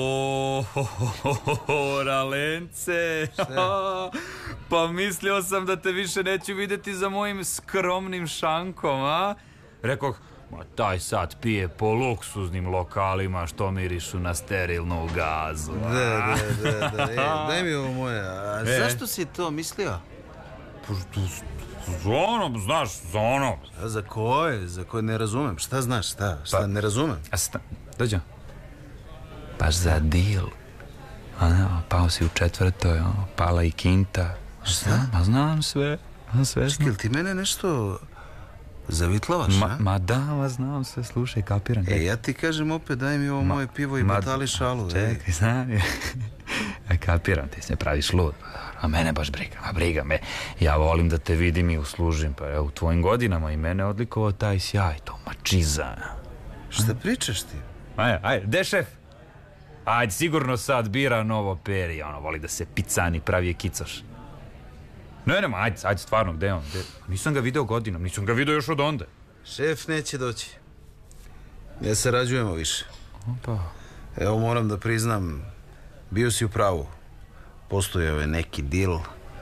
Ralence, pa mislio sam da te više neću vidjeti za mojim skromnim šankom, a? Rekoh, ma taj sad pije po luksuznim lokalima što mirišu na sterilnu gazu. Da. Daj mi ovo moje. A zašto si to mislio? Za ono, znaš, za ono. Za koje? Za koje ne razumem. Šta znaš, šta ne razumem? Dođo. Baš za deal. Pao si u četvrtoj, pala i kinta. Šta? Ma znam sve. Čekaj, ti mene nešto zavitlavaš, a? Ma da, znam sve, slušaj, kapiram. Ja ti kažem opet, daj mi ovo moje pivo i batali šalu. Čekaj, znam je. Kapiram, ti se praviš lud. A mene baš briga me. Ja volim da te vidim i uslužim. Pa evo, u tvojim godinama i mene odlikovao taj sjaj, to mačiza. Šta pričaš ti? Ajde, gde šef? Ajde, sigurno sad bira novo peri, voli da se picani, pravi je kicoš. Ne, ajde, stvarno, gde je on? Nisam ga video godinom, nisam ga video još od onda. Šef neće doći. Ne sarađujemo više. Opa. Evo, moram da priznam, bio si u pravu. Postojao je neki dil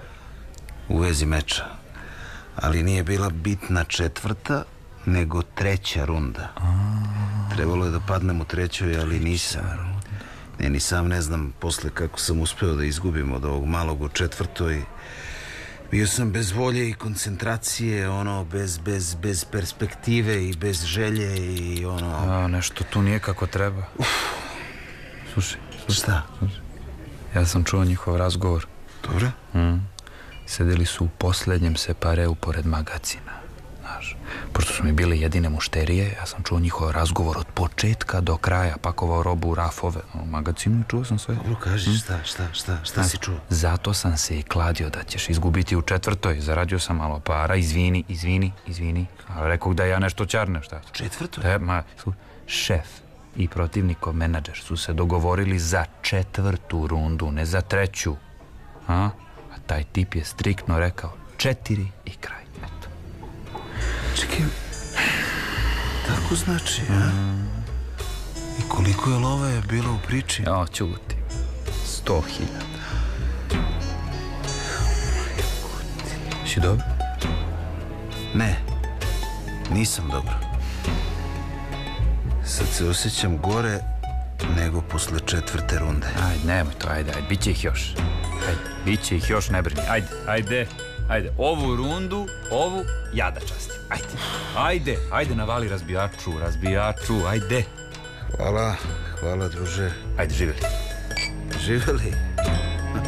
u vezi meča. Ali nije bila bitna četvrta, nego treća runda. Trebalo je da padnem u trećoj, ali nisam. Ni sam ne znam posle kako sam uspeo da izgubim od ovog malog u četvrtoj. Bio sam bez volje i koncentracije, bez perspektive i bez želje i nešto tu nije kako treba. Slušaj. Šta? Ja sam čuo njihov razgovor. Dobro? Sedeli su u poslednjem separeu pored magacina. Znaš, pošto su mi bile jedine mušterije, ja sam čuo njihov razgovor od početka do kraja, pakovao robu u rafove u magacinu i čuo sam sve. Dobro, kaži, šta si čuo? Zato sam se i kladio da ćeš izgubiti u četvrtoj. Zaradio sam malo para, izvini. A rekoh da ja nešto ćarnem, šta? Četvrtoj? Šef i protivnikov menadžer su se dogovorili za četvrtu rundu, ne za treću. A taj tip je striktno rekao 4 i kraj. Eto. Čekaj, tako znači, a? I koliko je lova je bilo u priči? Ćuti. 100.000. Si dobro? Ne, nisam dobro. Sad se osjećam gore nego posle četvrte runde. Ajde, nemoj to, ajde, bit će ih još. Biće ih još, ne brini. Ajde, ovu rundu, ja da častim. Ajde, navali razbijaču, ajde. Hvala, druže. Ajde, živeli. Živeli.